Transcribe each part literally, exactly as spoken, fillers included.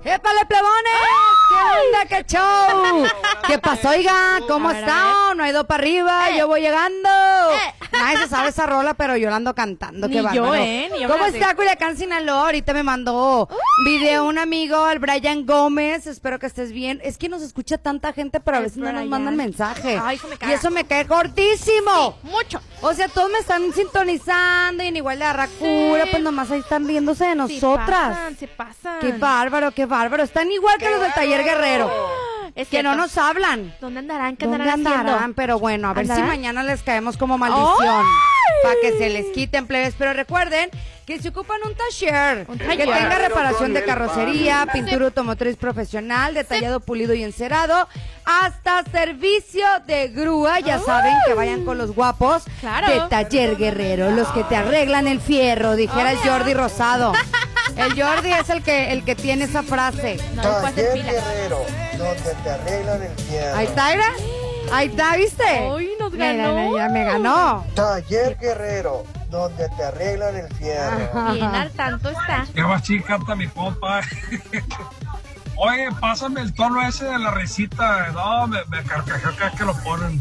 ¡Épale, plebones! ¡Qué onda, qué show! ¿Qué pasó, oiga? ¿Cómo están? No ha ido para arriba, yo voy llegando. Nadie se sabe esa rola, pero yo la ando cantando. Ni Qué yo, bárbaro. ¿eh? Ni yo ¿Cómo me la sé. está Culiacán, Sinaloa? Ahorita me mandó video un amigo, el Brian Gómez. Espero que estés bien. Es que nos escucha tanta gente, pero a El veces no nos Brian. mandan mensaje. Ay, eso me caga. Y eso me cae cortísimo. Mucho. O sea, todos me están sintonizando y en igual de Arracura, Sí. pues nomás ahí están riéndose de nosotras. Se pasan, se pasan. Qué bárbaro, qué bárbaro. Están igual que los del Taller Guerrero. Es Que no cierto. nos hablan. ¿Dónde andarán? ¿Qué ¿Dónde andarán andarán? haciendo? Pero bueno, a ver ¿Andarán? si mañana les caemos como maldición. ¡Ay! Para que se les quiten, plebes. Pero recuerden que si ocupan un taller, Un que taller. tenga reparación de carrocería, pintura automotriz profesional, detallado, pulido y encerado, hasta servicio de grúa, ya saben que vayan con los guapos Claro. de Taller Guerrero, los que te arreglan el fierro, dijera el Jordi Rosado. El Jordi es el que el que tiene esa frase. No le puedo hacer Taller pila. Guerrero, donde te arreglan el fierro. Ahí está, ¿verdad? Ahí está, ¿viste? Ay, nos Mira, ganó. ya me ganó. Taller Guerrero, donde te arreglan el fierro. Bien al tanto está. Qué machín canta mi compa. Oye, pásame el tono ese de la risita. No, me, me carcajeo cada que lo ponen.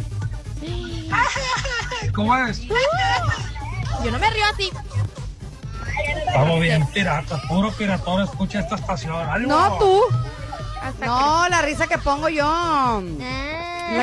¿Cómo es? Yo no me río así. Estamos bien pirata, puro piratón, escucha esta estación. ¡Ánimo! No, tú. Hasta No, la risa que pongo yo. que-